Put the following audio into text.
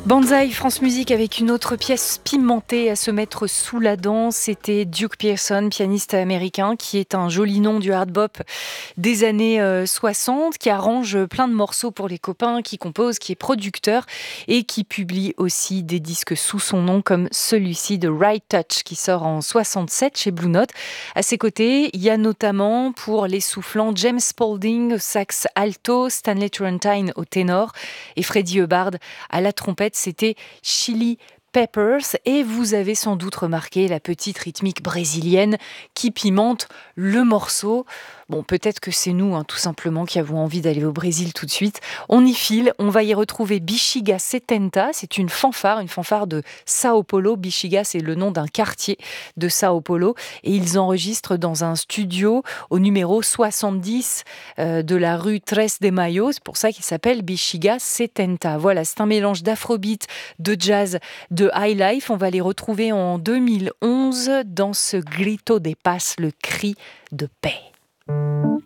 Banzai, France Musique avec une autre pièce pimentée à se mettre sous la dent. C'était Duke Pearson, pianiste américain, qui est un joli nom du hard bop des années 60, qui arrange plein de morceaux pour les copains, qui compose, qui est producteur et qui publie aussi des disques sous son nom comme celui-ci de Right Touch qui sort en 67 chez Blue Note. À ses côtés, il y a notamment pour les soufflants James Spaulding au sax alto, Stanley Turrentine au ténor et Freddie Hubbard à la trompette. C'était Chili Peppers et vous avez sans doute remarqué la petite rythmique brésilienne qui pimente le morceau. Bon, peut-être que c'est nous, tout simplement, qui avons envie d'aller au Brésil tout de suite. On y file, on va y retrouver Bexiga 70, c'est une fanfare de Sao Paulo. Bexiga, c'est le nom d'un quartier de Sao Paulo et ils enregistrent dans un studio au numéro 70 de la rue Tres de Mayo. C'est pour ça qu'il s'appelle Bexiga 70. Voilà, c'est un mélange d'afrobeat, de jazz, de high life. On va les retrouver en 2011 dans ce Grito de Paz, le cri de paix.